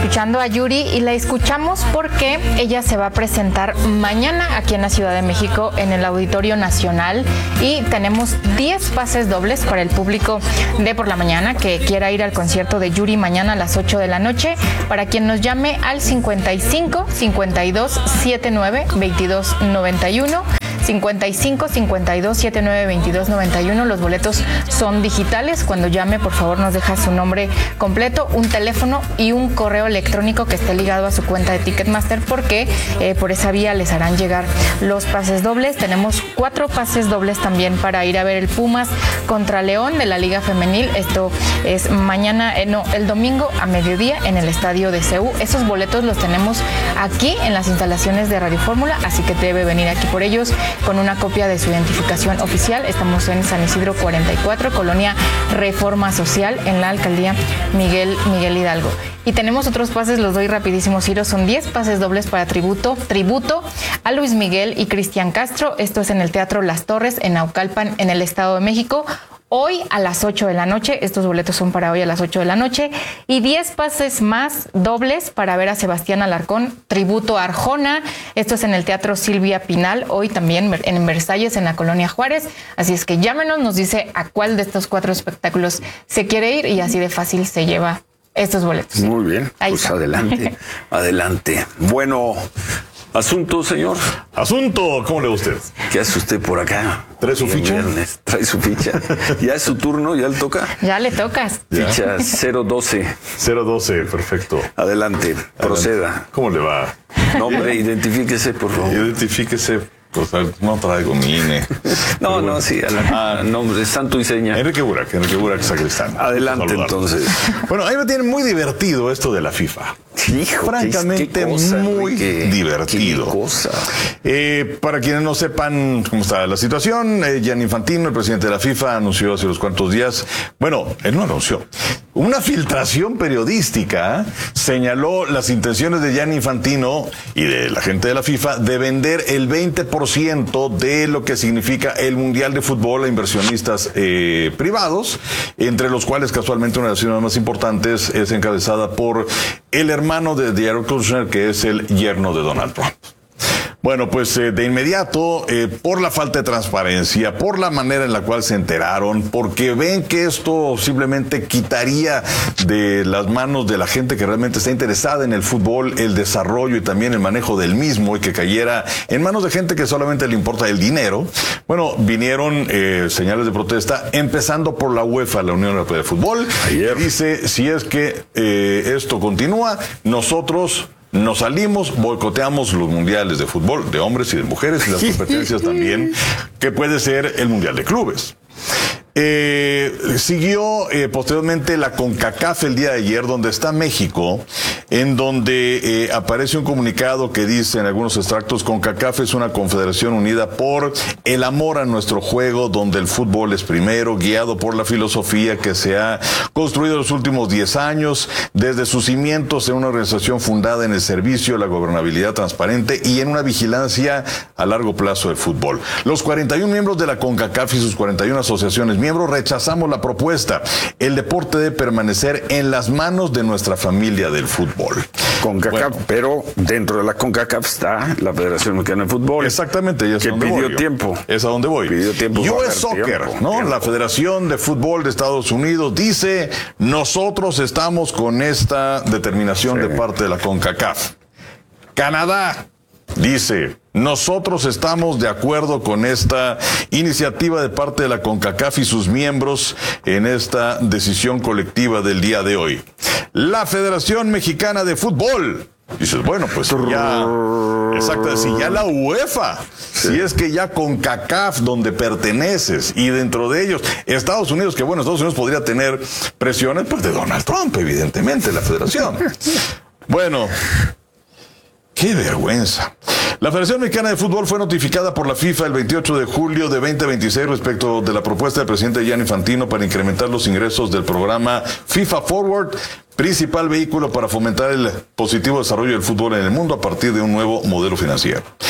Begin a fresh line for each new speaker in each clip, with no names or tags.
escuchando a Yuri y la escuchamos porque ella se va a presentar mañana aquí en la Ciudad de México en el Auditorio Nacional y tenemos 10 pases dobles para el público de por la mañana que quiera ir al concierto de Yuri mañana a las 8 de la noche. Para quien nos llame al 55 52 79 22 91. 55 52 79 22 91. Los boletos son digitales. Cuando llame, por favor, nos deja su nombre completo, un teléfono y un correo electrónico que esté ligado a su cuenta de Ticketmaster, porque por esa vía les harán llegar los pases dobles. Tenemos 4 pases dobles también para ir a ver el Pumas contra León de la Liga Femenil. Esto es mañana, el domingo a mediodía en el estadio de CU. Esos boletos los tenemos aquí en las instalaciones de Radio Fórmula, así que debe venir aquí por ellos con una copia de su identificación oficial. Estamos en San Isidro 44, Colonia Reforma Social, en la alcaldía Miguel Hidalgo. Y tenemos otros pases, los doy rapidísimo, Ciro. Son 10 pases dobles para tributo a Luis Miguel y Cristian Castro. Esto es en el Teatro Las Torres, en Naucalpan, en el Estado de México. Hoy a las 8 de la noche, estos boletos son para hoy a las 8 de la noche, y 10 pases más dobles para ver a Sebastián Alarcón, tributo a Arjona. Esto es en el Teatro Silvia Pinal, hoy también en Versalles, en la Colonia Juárez. Así es que llámenos, nos dice a cuál de estos 4 espectáculos se quiere ir y así de fácil se lleva estos boletos.
Muy bien, ahí pues está. Adelante, adelante. Bueno, asunto, señor.
Asunto, ¿cómo le va usted?
¿Qué hace usted por acá?
¿Trae su ficha?
Viernes. ¿Trae su ficha? ¿Ya es su turno? ¿Ya le toca?
Ya le tocas.
Ficha 012.
012, perfecto.
Adelante, proceda.
¿Cómo le va?
Nombre, identifíquese, por favor.
Identifíquese. Pues no traigo mi INE.
No, sí, nombre, santo y seña.
Enrique Burak, sacristán.
Adelante, entonces.
Bueno, ahí me tiene muy divertido esto de la FIFA.
Hijo,
francamente, qué cosa, muy divertido.
Qué cosa.
Para quienes no sepan cómo está la situación, Gianni Infantino, el presidente de la FIFA, anunció hace unos cuantos días, bueno, él no anunció, una filtración periodística señaló las intenciones de Gianni Infantino y de la gente de la FIFA de vender el 20% de lo que significa el Mundial de Fútbol a inversionistas privados, entre los cuales casualmente una de las ciudades más importantes es encabezada por el hermano de Jared Kushner, que es el yerno de Donald Trump. Bueno, pues de inmediato, por la falta de transparencia, por la manera en la cual se enteraron, porque ven que esto simplemente quitaría de las manos de la gente que realmente está interesada en el fútbol, el desarrollo y también el manejo del mismo, y que cayera en manos de gente que solamente le importa el dinero. Bueno, vinieron señales de protesta, empezando por la UEFA, la Unión Europea de Fútbol. Ayer dice, si es que esto continúa, nosotros nos salimos, boicoteamos los mundiales de fútbol de hombres y de mujeres y las competencias también, que puede ser el Mundial de Clubes. Siguió posteriormente la CONCACAF el día de ayer, donde está México, en donde aparece un comunicado que dice en algunos extractos: CONCACAF es una confederación unida por el amor a nuestro juego, donde el fútbol es primero, guiado por la filosofía que se ha construido en los últimos 10 años, desde sus cimientos en una organización fundada en el servicio, la gobernabilidad transparente y en una vigilancia a largo plazo del fútbol. Los 41 miembros de la CONCACAF y sus 41 asociaciones miembros rechazamos la propuesta. El deporte debe permanecer en las manos de nuestra familia del fútbol.
CONCACAF, bueno, pero dentro de la CONCACAF está la Federación Mexicana de Fútbol.
Exactamente, y es
que pidió tiempo.
Es a donde voy.
Pidió tiempo.
US Soccer, ¿no? La Federación de Fútbol de Estados Unidos dice, nosotros estamos con esta determinación de parte de la CONCACAF. Canadá dice, nosotros estamos de acuerdo con esta iniciativa de parte de la CONCACAF y sus miembros en esta decisión colectiva del día de hoy. La Federación Mexicana de Fútbol. Dices, bueno, pues ya, exacto, si ya la UEFA, si es que ya CONCACAF, donde perteneces, y dentro de ellos, Estados Unidos, que bueno, Estados Unidos podría tener presiones, pues de Donald Trump, evidentemente, la Federación. Bueno, ¡qué vergüenza! La Federación Mexicana de Fútbol fue notificada por la FIFA el 28 de julio de 2026 respecto de la propuesta del presidente Gianni Infantino para incrementar los ingresos del programa FIFA Forward, principal vehículo para fomentar el positivo desarrollo del fútbol en el mundo a partir de un nuevo modelo financiero.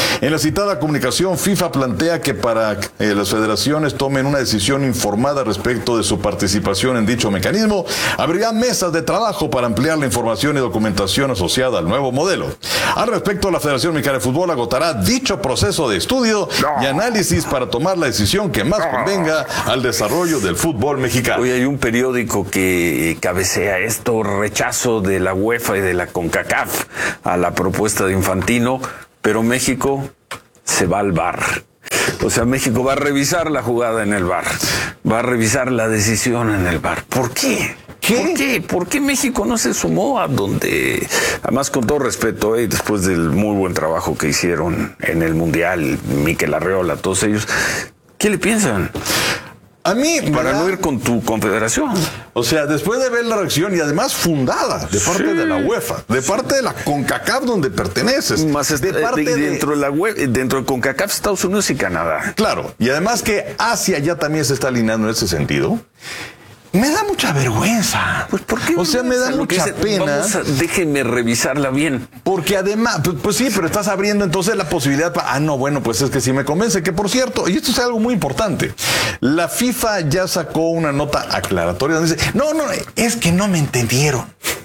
En la citada comunicación, FIFA plantea que para las federaciones tomen una decisión informada respecto de su participación en dicho mecanismo, habría mesas de trabajo para ampliar la información y documentación asociada al nuevo modelo. Al respecto, la Federación Mexicana de Fútbol agotará dicho proceso de estudio y análisis para tomar la decisión que más convenga al desarrollo del fútbol mexicano.
Hoy hay un periódico que cabecea esto, rechazo de la UEFA y de la CONCACAF a la propuesta de Infantino, pero México se va al VAR. O sea, México va a revisar la jugada en el VAR, va a revisar la decisión en el VAR. ¿Por qué? ¿Por qué? ¿Por qué México no se sumó a donde, además con todo respeto, después del muy buen trabajo que hicieron en el Mundial, Mikel Arreola, todos ellos, ¿qué le piensan?
A mí,
para no ir con tu confederación.
O sea, después de ver la reacción y además fundada de parte de la UEFA, de parte de la CONCACAF donde perteneces,
más
de parte
dentro de la UEFA, dentro de CONCACAF, Estados Unidos y Canadá.
Claro, y además que Asia ya también se está alineando en ese sentido. Me da mucha vergüenza.
Pues ¿por qué?
O sea, me da mucha pena.
Déjenme revisarla bien.
Porque además, pues sí, pero estás abriendo entonces la posibilidad para, no, bueno, pues es que sí me convence. Que por cierto, y esto es algo muy importante, la FIFA ya sacó una nota aclaratoria donde dice, no, es que no me entendieron.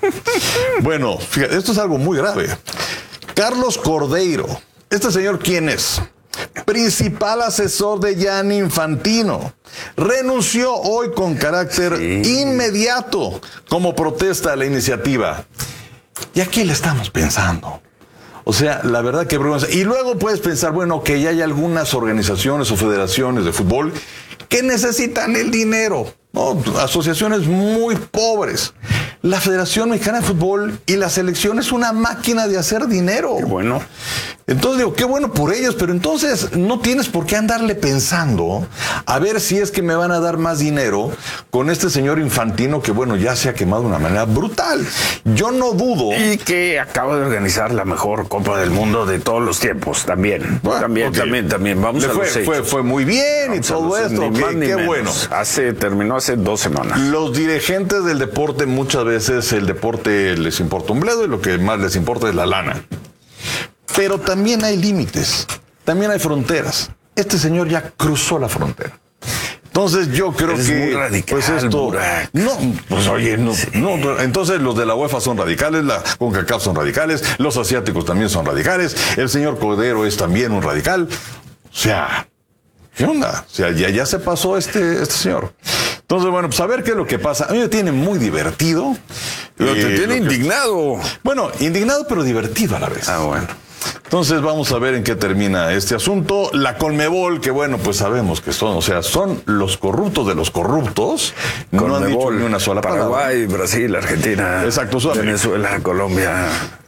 Bueno, fíjate, esto es algo muy grave. Carlos Cordeiro, ¿este señor quién es? Principal asesor de Gianni Infantino, renunció hoy con carácter inmediato como protesta a la iniciativa. ¿Y a qué le estamos pensando? O sea, la verdad que vergüenza. Y luego puedes pensar, bueno, que ya hay algunas organizaciones o federaciones de fútbol que necesitan el dinero, ¿no? Asociaciones muy pobres. La Federación Mexicana de Fútbol y la selección es una máquina de hacer dinero.
Qué bueno.
Entonces digo, qué bueno por ellos, pero entonces no tienes por qué andarle pensando a ver si es que me van a dar más dinero con este señor Infantino que, bueno, ya se ha quemado de una manera brutal. Yo no dudo.
Y que acaba de organizar la mejor Copa del Mundo de todos los tiempos, también.
Bueno,
también. Vamos a los hechos.
Fue muy bien. Vamos y todo esto. Qué bueno.
Terminó hace 2 semanas.
Los dirigentes del deporte, muchas veces el deporte les importa un bledo y lo que más les importa es la lana. Pero también hay límites, también hay fronteras. Este señor ya cruzó la frontera. Entonces yo creo que
muy radical,
pues esto
Burak.
no, pues oye, no, entonces los de la UEFA son radicales, la CONCACAF son radicales, los asiáticos también son radicales, el señor Cordero es también un radical. O sea, ¿qué onda? O sea, ya se pasó este señor. Entonces, bueno, pues a ver qué es lo que pasa. A mí me tiene muy divertido.
Pero te tiene indignado.
Bueno, indignado pero divertido a la vez.
Ah, bueno.
Entonces vamos a ver en qué termina este asunto. La Conmebol, que bueno, pues sabemos que son los corruptos de los corruptos.
Conmebol,
no han dicho ni una sola palabra.
Paraguay, Brasil, Argentina,
exacto,
Venezuela, Colombia.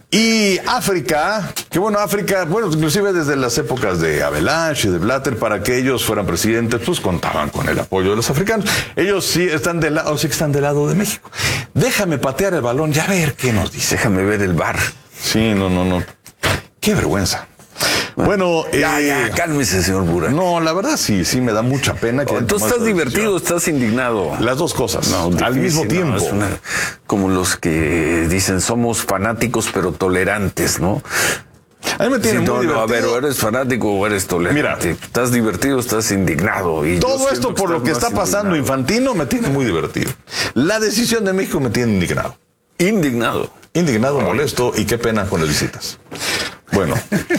Y África, que bueno, inclusive desde las épocas de Avalanche y de Blatter, para que ellos fueran presidentes, pues contaban con el apoyo de los africanos. Ellos sí están del lado de México. Déjame patear el balón, ya ver qué nos dice.
Déjame ver el VAR.
Sí, no. Qué vergüenza. Bueno,
ya, cálmese, señor Burak.
No, la verdad sí me da mucha pena. Que
entonces estás divertido, estás indignado.
Las dos cosas, al mismo tiempo.
Como los que dicen somos fanáticos pero tolerantes, ¿no?
A mí me tiene muy divertido.
A ver, o eres fanático o eres tolerante.
Mira,
estás divertido, estás indignado. Y
todo esto por lo que está pasando Infantino me tiene muy divertido. La decisión de México me tiene indignado. Indignado, molesto y qué pena con las visitas. Bueno,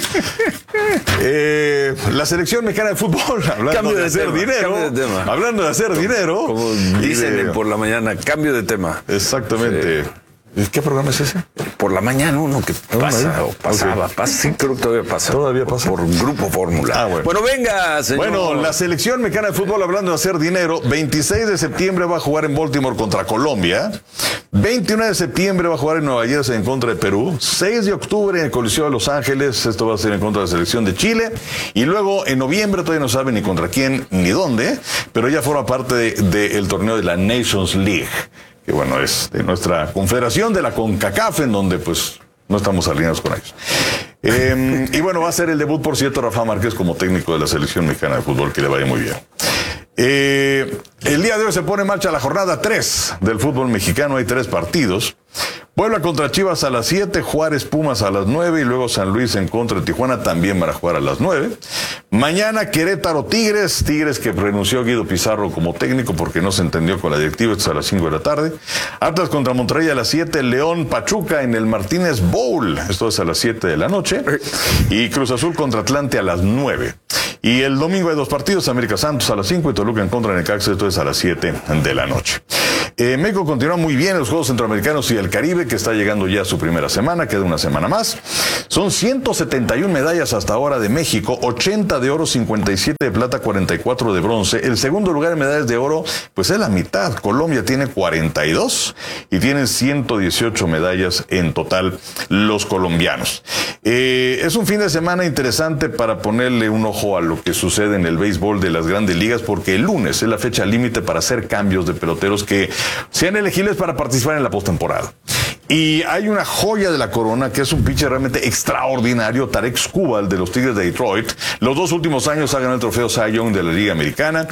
la selección mexicana de fútbol, hablando de hacer dinero,
como dicen por la mañana, cambio de tema.
Exactamente. ¿Qué programa es ese?
Por la mañana uno que pasa o pasaba. Okay. Sí, creo que todavía pasa.
¿Todavía pasa?
Por Grupo Fórmula.
Bueno,
venga, señor.
Bueno, la selección mexicana de fútbol, hablando de hacer dinero, 26 de septiembre va a jugar en Baltimore contra Colombia. 21 de septiembre va a jugar en Nueva Jersey en contra de Perú. 6 de octubre en el Coliseo de Los Ángeles. Esto va a ser en contra de la selección de Chile. Y luego en noviembre todavía no saben ni contra quién ni dónde, pero ya forma parte del torneo de la Nations League, que bueno, es de nuestra confederación, de la CONCACAF, en donde pues no estamos alineados con ellos. Y bueno, va a ser el debut, por cierto, Rafa Márquez como técnico de la selección mexicana de fútbol, que le vaya muy bien. El día de hoy se pone en marcha la jornada 3 del fútbol mexicano. Hay 3 partidos. Puebla contra Chivas a las 7, Juárez Pumas a las 9 y luego San Luis en contra de Tijuana también van a jugar a las 9. Mañana Querétaro Tigres que renunció Guido Pizarro como técnico porque no se entendió con la directiva, esto es a las 5 de la tarde. Atlas contra Monterrey a las 7, León Pachuca en el Martínez Bowl, esto es a las 7 de la noche, y Cruz Azul contra Atlante a las 9. Y el domingo hay 2 partidos, América Santos a las 5 y Toluca en contra de Necaxa, esto es a las 7 de la noche. México continúa muy bien en los Juegos Centroamericanos y el Caribe, que está llegando ya a su primera semana, queda una semana más. Son 171 medallas hasta ahora de México, 80 de oro, 57 de plata, 44 de bronce. El segundo lugar en medallas de oro, pues es la mitad. Colombia tiene 42 y tienen 118 medallas en total los colombianos. Es un fin de semana interesante para ponerle un ojo a lo que sucede en el béisbol de las grandes ligas, porque el lunes es la fecha límite para hacer cambios de peloteros que sean elegibles para participar en la postemporada. Y hay una joya de la corona que es un pitcher realmente extraordinario, Tarek Skubal de los Tigres de Detroit. Los 2 últimos años ha ganado el trofeo Cy Young de la Liga Americana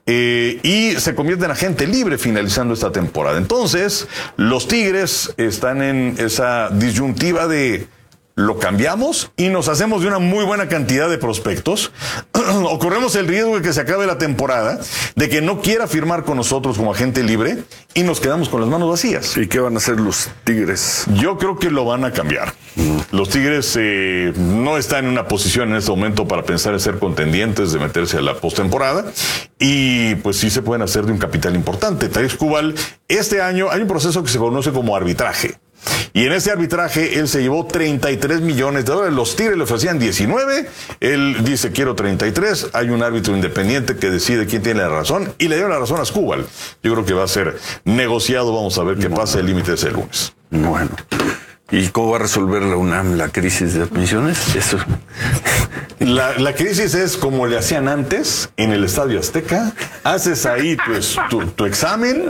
y se convierte en agente libre finalizando esta temporada. Entonces, los Tigres están en esa disyuntiva de lo cambiamos y nos hacemos de una muy buena cantidad de prospectos, o corremos el riesgo de que se acabe la temporada, de que no quiera firmar con nosotros como agente libre y nos quedamos con las manos vacías.
¿Y qué van a hacer los Tigres?
Yo creo que lo van a cambiar. Los Tigres no están en una posición en este momento para pensar en ser contendientes de meterse a la postemporada y pues sí se pueden hacer de un capital importante. Tarek Skubal, este año hay un proceso que se conoce como arbitraje. Y en ese arbitraje él se llevó 33 millones de dólares. Los Tigres le ofrecían 19. Él dice quiero 33. Hay un árbitro independiente que decide quién tiene la razón y le dio la razón a Skubal. Yo creo que va a ser negociado. Vamos a ver qué pasa. El límite es el lunes.
Bueno. ¿Y cómo va a resolver la UNAM la crisis de admisiones? Eso.
La crisis es como le hacían antes en el Estadio Azteca. Haces ahí tu examen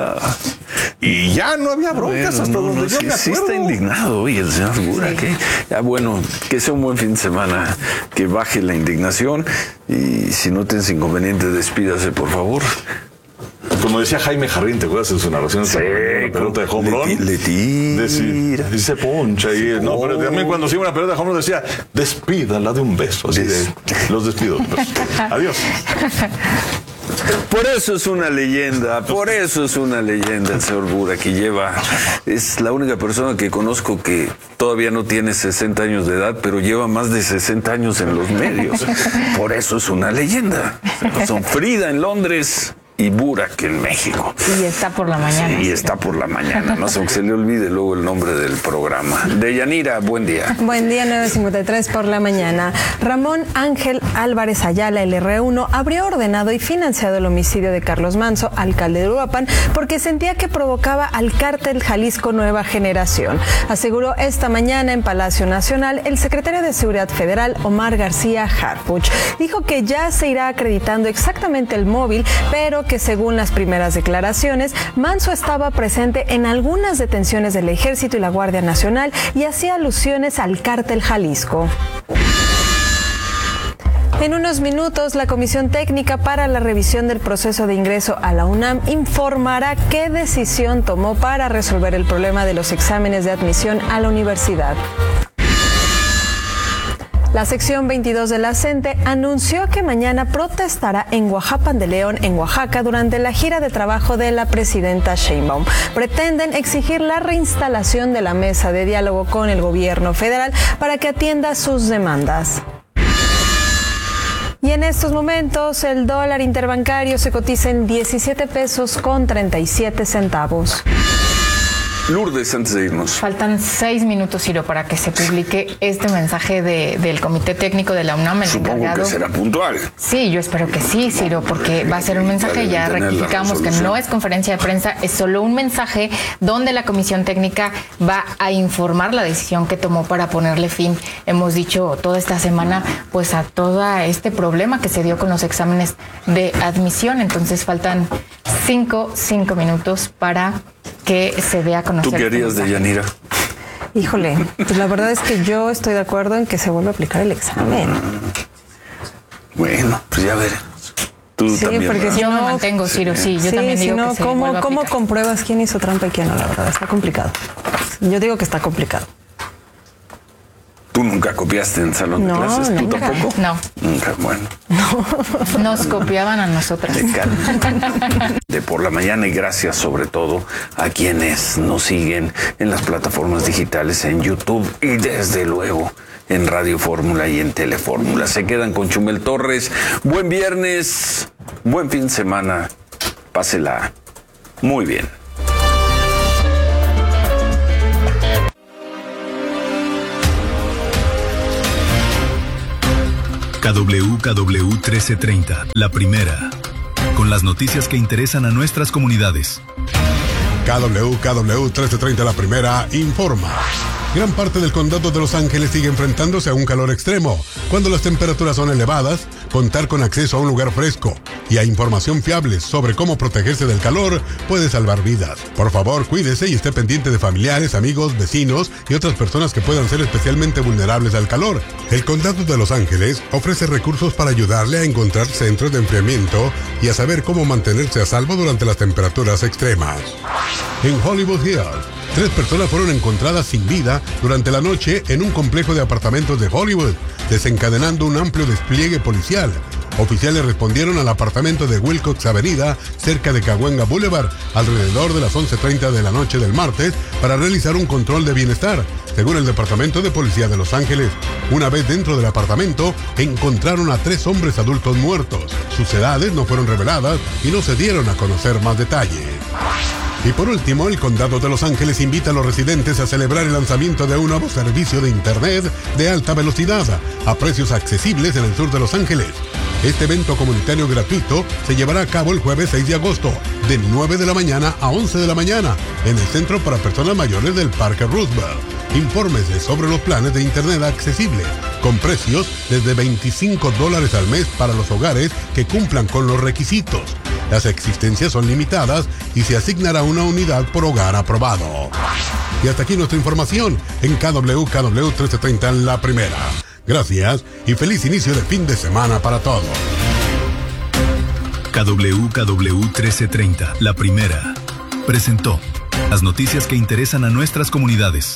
y ya no había broncas hasta donde yo me acuerdo.
Sí está indignado hoy el señor Segura. Sí. Que ya bueno, que sea un buen fin de semana, que baje la indignación y si no tienes inconveniente despídase por favor.
Como decía Jaime Jarrín, ¿te acuerdas de su narración?
Sí,
la pelota de home run.
Le tira.
Dice poncha. No, pero también cuando se iba una pelota de home run decía, despídala de un beso. Así de, los despido. Adiós.
Por eso es una leyenda, el señor Bura, que es la única persona que conozco que todavía no tiene 60 años de edad, pero lleva más de 60 años en los medios. Por eso es una leyenda. Son Frida en Londres y Burak en México.
Y está por la mañana.
Sí, y está por la mañana. No sé, aunque se le olvide luego el nombre del programa. Deyanira, buen día.
Buen día, 9:53 por la mañana. Ramón Ángel Álvarez Ayala, el R1, habría ordenado y financiado el homicidio de Carlos Manzo, alcalde de Uruapan, porque sentía que provocaba al cártel Jalisco Nueva Generación. Aseguró esta mañana en Palacio Nacional el secretario de Seguridad Federal, Omar García Harfuch. Dijo que ya se irá acreditando exactamente el móvil, pero que según las primeras declaraciones, Manzo estaba presente en algunas detenciones del Ejército y la Guardia Nacional y hacía alusiones al cártel Jalisco. En unos minutos, la Comisión Técnica para la Revisión del Proceso de Ingreso a la UNAM informará qué decisión tomó para resolver el problema de los exámenes de admisión a la universidad. La sección 22 de la CENTE anunció que mañana protestará en Oaxapan de León, en Oaxaca, durante la gira de trabajo de la presidenta Sheinbaum. Pretenden exigir la reinstalación de la mesa de diálogo con el gobierno federal para que atienda sus demandas. Y en estos momentos, el dólar interbancario se cotiza en 17 pesos con 37 centavos.
Lourdes, antes de irnos.
Faltan 6 minutos, Ciro, para que se publique este mensaje del Comité Técnico de la UNAM.
Supongo que será puntual.
Sí, yo espero que sí, Ciro, porque va a ser un mensaje, ya rectificamos que no es conferencia de prensa, es solo un mensaje donde la Comisión Técnica va a informar la decisión que tomó para ponerle fin, hemos dicho toda esta semana, pues a todo este problema que se dio con los exámenes de admisión. Entonces faltan 5 minutos para que se dé a conocer.
¿Tú qué harías, Deyanira?
Híjole, pues la verdad es que yo estoy de acuerdo en que se vuelva a aplicar el examen.
Bueno, pues ya veré. Tú
sí,
también,
porque
¿verdad?
si
yo
no,
me mantengo, Ciro, sí, yo también digo
no,
que se
¿cómo
vuelva a aplicar.
compruebas quién hizo trampa y quién no? La verdad, está complicado. Yo digo que está complicado.
¿Tú nunca copiaste en salón de clases? ¿Tú
nunca.
tampoco?
No.
Nunca, bueno.
Nos copiaban a nosotras.
De Por la Mañana, y gracias sobre todo a quienes nos siguen en las plataformas digitales, en YouTube y desde luego en Radio Fórmula y en Telefórmula. Se quedan con Chumel Torres. Buen viernes, buen fin de semana. Pásela muy bien.
KWKW 1330, la primera, con las noticias que interesan a nuestras comunidades.
KWKW 1330, la primera, informa. Gran parte del condado de Los Ángeles sigue enfrentándose a un calor extremo. Cuando las temperaturas son elevadas, contar con acceso a un lugar fresco y a información fiable sobre cómo protegerse del calor puede salvar vidas. Por favor, cuídese y esté pendiente de familiares, amigos, vecinos y otras personas que puedan ser especialmente vulnerables al calor. El condado de Los Ángeles ofrece recursos para ayudarle a encontrar centros de enfriamiento y a saber cómo mantenerse a salvo durante las temperaturas extremas. En Hollywood Hills, 3 personas fueron encontradas sin vida durante la noche en un complejo de apartamentos de Hollywood, desencadenando un amplio despliegue policial. Oficiales respondieron al apartamento de Wilcox Avenida, cerca de Cahuenga Boulevard, alrededor de las 11:30 de la noche del martes, para realizar un control de bienestar, según el Departamento de Policía de Los Ángeles. Una vez dentro del apartamento, encontraron a 3 hombres adultos muertos. Sus edades no fueron reveladas y no se dieron a conocer más detalles. Y por último, el Condado de Los Ángeles invita a los residentes a celebrar el lanzamiento de un nuevo servicio de Internet de alta velocidad a precios accesibles en el sur de Los Ángeles. Este evento comunitario gratuito se llevará a cabo el jueves 6 de agosto, de 9 de la mañana a 11 de la mañana, en el Centro para Personas Mayores del Parque Roosevelt. Infórmese sobre los planes de Internet accesible, con precios desde $25 al mes para los hogares que cumplan con los requisitos. Las existencias son limitadas y se asignará una unidad por hogar aprobado. Y hasta aquí nuestra información en KWKW 1330, la primera. Gracias y feliz inicio de fin de semana para todos.
KWKW 1330, la primera, presentó las noticias que interesan a nuestras comunidades.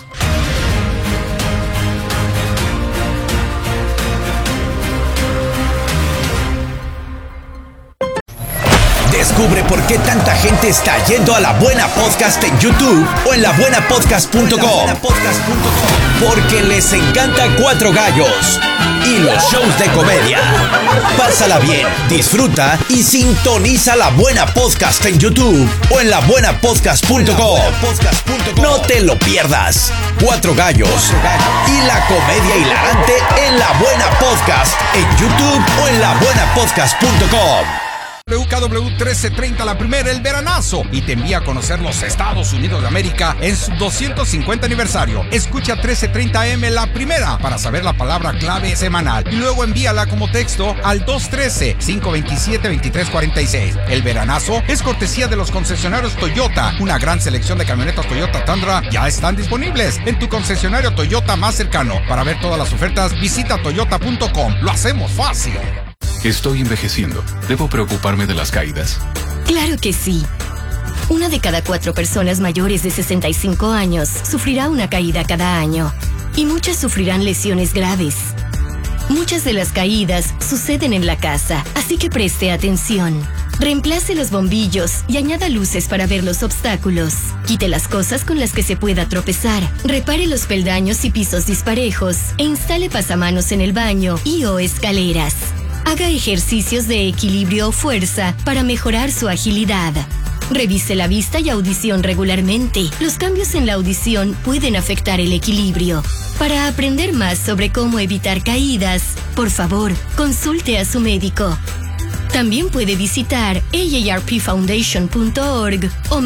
Descubre por qué tanta gente está yendo a La Buena Podcast en YouTube o en labuenapodcast.com. Porque les encanta Cuatro Gallos y los shows de comedia. Pásala bien, disfruta y sintoniza La Buena Podcast en YouTube o en labuenapodcast.com. No te lo pierdas. Cuatro Gallos y la comedia hilarante en La Buena Podcast en YouTube o en labuenapodcast.com.
WKW 1330, la primera, el veranazo, y te envía a conocer los Estados Unidos de América en su 250 aniversario. Escucha 1330 AM, la primera, para saber la palabra clave semanal y luego envíala como texto al 213-527-2346. El veranazo es cortesía de los concesionarios Toyota. Una gran selección de camionetas Toyota Tundra ya están disponibles en tu concesionario Toyota más cercano. Para ver todas las ofertas, visita toyota.com. Lo hacemos fácil.
Estoy envejeciendo. ¿Debo preocuparme de las caídas?
Claro que sí. 1 de cada 4 personas mayores de 65 años sufrirá una caída cada año. Y muchas sufrirán lesiones graves. Muchas de las caídas suceden en la casa, así que preste atención. Reemplace los bombillos y añada luces para ver los obstáculos. Quite las cosas con las que se pueda tropezar. Repare los peldaños y pisos disparejos e instale pasamanos en el baño y o escaleras. Haga ejercicios de equilibrio o fuerza para mejorar su agilidad. Revise la vista y audición regularmente. Los cambios en la audición pueden afectar el equilibrio. Para aprender más sobre cómo evitar caídas, por favor, consulte a su médico. También puede visitar aarpfoundation.org o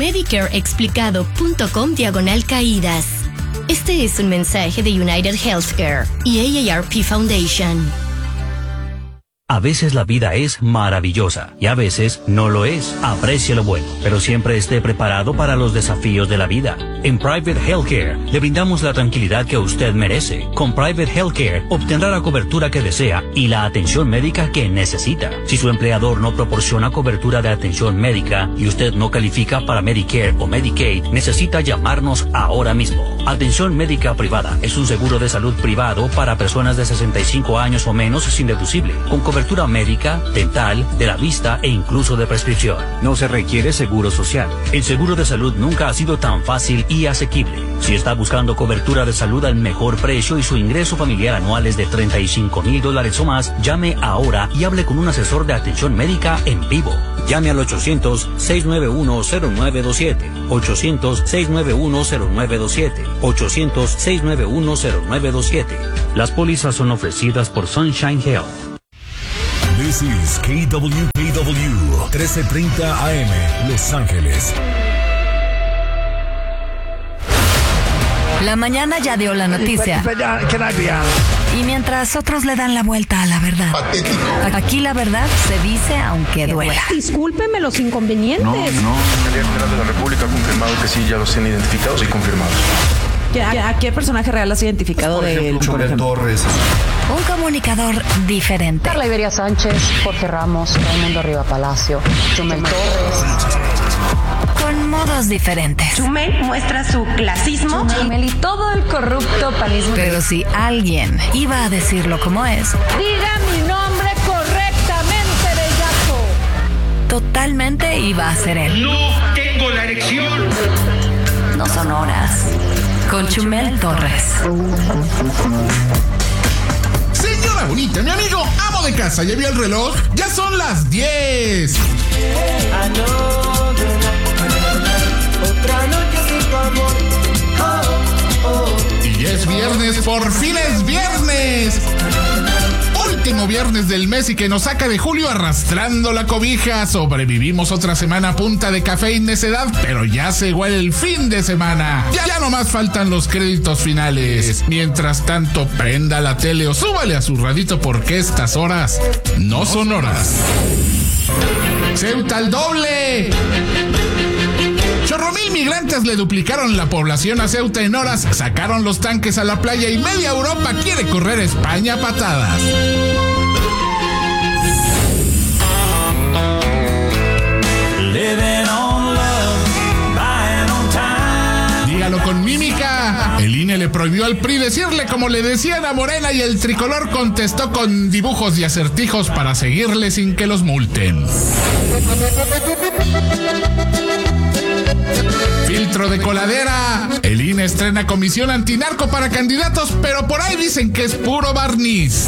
medicareexplicado.com/caídas. Este es un mensaje de United Healthcare y AARP Foundation.
A veces la vida es maravillosa y a veces no lo es. Aprecie lo bueno, pero siempre esté preparado para los desafíos de la vida. En Private Healthcare le brindamos la tranquilidad que usted merece. Con Private Healthcare obtendrá la cobertura que desea y la atención médica que necesita. Si su empleador no proporciona cobertura de atención médica y usted no califica para Medicare o Medicaid, necesita llamarnos ahora mismo. Atención médica privada es un seguro de salud privado para personas de 65 años o menos sin deducible, con cobertura médica, dental, de la vista e incluso de prescripción. No se requiere seguro social. El seguro de salud nunca ha sido tan fácil y asequible. Si está buscando cobertura de salud al mejor precio y su ingreso familiar anual es de $35,000 o más, llame ahora y hable con un asesor de atención médica en vivo. Llame al 800-691-0927, 800-691-0927, 800-691-0927. Las pólizas son ofrecidas por Sunshine Health.
This is KWKW 1330 AM, Los Ángeles.
La mañana ya dio la noticia. Y mientras otros le dan la vuelta a la verdad. Aquí la verdad se dice aunque duela.
Discúlpeme los inconvenientes.
No. El general de la República ha confirmado que sí, ya los tienen identificados y confirmados.
¿A qué personaje real has identificado de él?
Chumel Torres.
Un comunicador diferente.
Carla Iberia Sánchez, Jorge Ramos, Raimundo Riva Palacio, Chumel Torres.
Con modos diferentes.
Chumel muestra su clasismo.
Chumel y todo el corrupto panismo.
Pero si alguien iba a decirlo como es,
diga mi nombre correctamente, bellaco.
Totalmente iba a ser él.
No tengo la erección.
No son horas. Con Chumel Torres.
Señora bonita, mi amigo, amo de casa, ¿ya vio el reloj? Ya son las 10.
Otra noche sin tu amor.
Y es viernes, por fin es viernes. Último viernes del mes y que nos saca de julio arrastrando la cobija. Sobrevivimos otra semana a punta de café y necedad, pero ya se huele el fin de semana. Ya nomás faltan los créditos finales. Mientras tanto, prenda la tele o súbale a su radito porque estas horas no son horas. ¡Ceuta al doble! 8,000 migrantes le duplicaron la población a Ceuta en horas, sacaron los tanques a la playa y media Europa quiere correr a España a patadas. Dígalo con mímica. El INE le prohibió al PRI decirle como le decían a Morena y el tricolor contestó con dibujos y acertijos para seguirle sin que los multen. Filtro de coladera. El INE estrena comisión antinarco para candidatos, pero por ahí dicen que es puro barniz.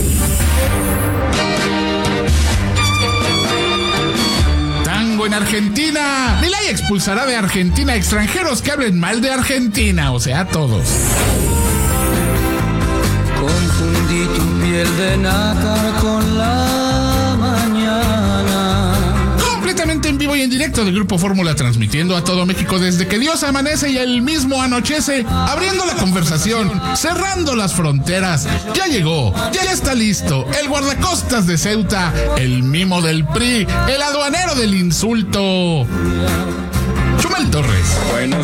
Tango en Argentina. Milei expulsará de Argentina a extranjeros que hablen mal de Argentina, o sea, todos.
Confundí tu piel de nácar con la mañana.
Completamente en vivo y en directo del Grupo Fórmula, transmitiendo a todo México desde que Dios amanece y el mismo anochece, abriendo la conversación, cerrando las fronteras. Ya llegó, ya está listo, el guardacostas de Ceuta, el mimo del PRI, el aduanero del insulto. Chumel Torres.
Buenos